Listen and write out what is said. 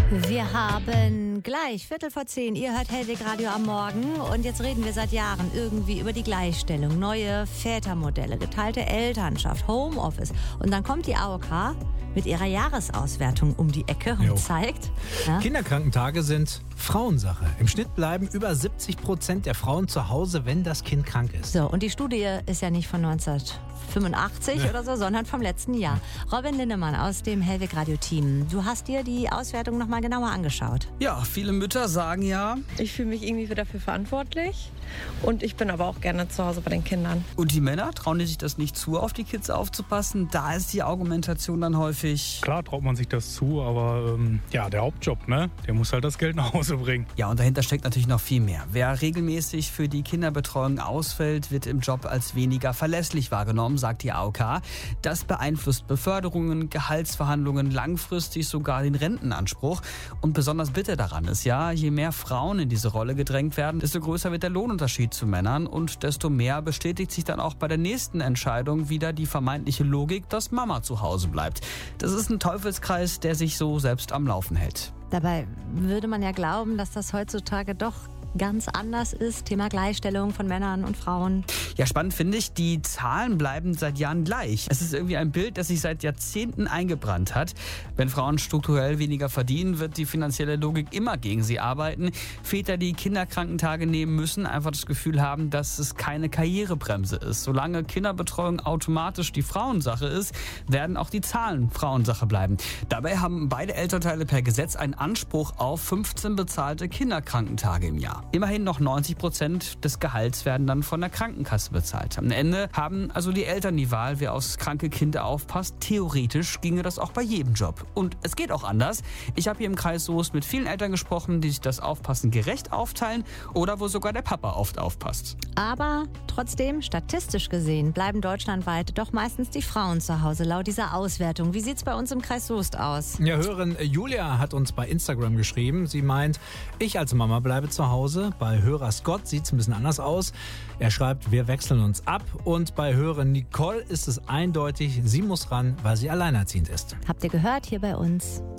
Wir haben gleich 9:15. Ihr hört Hellwig Radio am Morgen. Und jetzt reden wir seit Jahren irgendwie über die Gleichstellung. Neue Vätermodelle, geteilte Elternschaft, Homeoffice. Und dann kommt die AOK mit ihrer Jahresauswertung um die Ecke und zeigt... Ja? Kinderkrankentage sind Frauensache. Im Schnitt bleiben über 70% der Frauen zu Hause, wenn das Kind krank ist. So, und die Studie ist ja nicht von 1985 oder so, sondern vom letzten Jahr. Robin Lindemann aus dem Hellwig Radio Team. Du hast dir die Auswertung nochmal genauer angeschaut. Ja, viele Mütter sagen ja. Ich fühle mich irgendwie dafür verantwortlich und ich bin aber auch gerne zu Hause bei den Kindern. Und die Männer, trauen die sich das nicht zu, auf die Kids aufzupassen? Da ist die Argumentation dann häufig... Klar traut man sich das zu, aber der Hauptjob, ne? Der muss halt das Geld nach Hause bringen. Ja, und dahinter steckt natürlich noch viel mehr. Wer regelmäßig für die Kinderbetreuung ausfällt, wird im Job als weniger verlässlich wahrgenommen, sagt die AOK. Das beeinflusst Beförderungen, Gehaltsverhandlungen, langfristig sogar den Rentenanspruch. Und besonders bitter daran ist ja, je mehr Frauen in diese Rolle gedrängt werden, desto größer wird der Lohnunterschied zu Männern und desto mehr bestätigt sich dann auch bei der nächsten Entscheidung wieder die vermeintliche Logik, dass Mama zu Hause bleibt. Das ist ein Teufelskreis, der sich so selbst am Laufen hält. Dabei würde man ja glauben, dass das heutzutage doch ganz anders ist. Thema Gleichstellung von Männern und Frauen. Ja, spannend finde ich, die Zahlen bleiben seit Jahren gleich. Es ist irgendwie ein Bild, das sich seit Jahrzehnten eingebrannt hat. Wenn Frauen strukturell weniger verdienen, wird die finanzielle Logik immer gegen sie arbeiten. Väter, die Kinderkrankentage nehmen müssen, einfach das Gefühl haben, dass es keine Karrierebremse ist. Solange Kinderbetreuung automatisch die Frauensache ist, werden auch die Zahlen Frauensache bleiben. Dabei haben beide Elternteile per Gesetz einen Anspruch auf 15 bezahlte Kinderkrankentage im Jahr. Immerhin noch 90% des Gehalts werden dann von der Krankenkasse bezahlt. Am Ende haben also die Eltern die Wahl, wer aufs kranke Kind aufpasst. Theoretisch ginge das auch bei jedem Job. Und es geht auch anders. Ich habe hier im Kreis Soest mit vielen Eltern gesprochen, die sich das Aufpassen gerecht aufteilen oder wo sogar der Papa oft aufpasst. Aber trotzdem, statistisch gesehen, bleiben deutschlandweit doch meistens die Frauen zu Hause, laut dieser Auswertung. Wie sieht's bei uns im Kreis Soest aus? Ja, Hörerin Julia hat uns bei Instagram geschrieben. Sie meint, ich als Mama bleibe zu Hause. Bei Hörer Scott sieht es ein bisschen anders aus. Er schreibt, wir wechseln uns ab. Und bei Hörerin Nicole ist es eindeutig, sie muss ran, weil sie alleinerziehend ist. Habt ihr gehört hier bei uns?